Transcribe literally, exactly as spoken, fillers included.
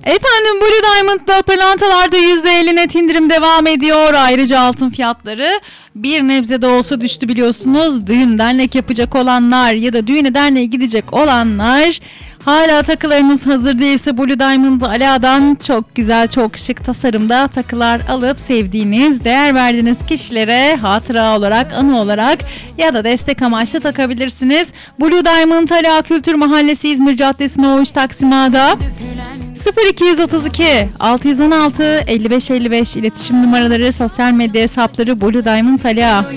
Efendim Blue Diamond'da pırlantalarda yüzde elli net indirim devam ediyor. Ayrıca altın fiyatları bir nebze de olsa düştü biliyorsunuz. Düğün dernek yapacak olanlar ya da düğüne derneğe gidecek olanlar, hala takılarınız hazır değilse Blue Diamond Ala'dan çok güzel, çok şık tasarımda takılar alıp sevdiğiniz, değer verdiğiniz kişilere hatıra olarak, anı olarak ya da destek amaçlı takabilirsiniz. Blue Diamond Ala Kültür Mahallesi, İzmir Caddesi No üç Taksim A'da. sıfır iki otuz iki altı yüz on altı elli beş elli beş iletişim numaraları, sosyal medya hesapları Blue Diamond Ala.